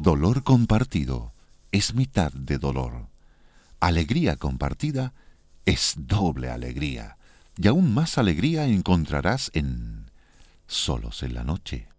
Dolor compartido es mitad de dolor. Alegría compartida es doble alegría. Y aún más alegría encontrarás en Solos en la noche.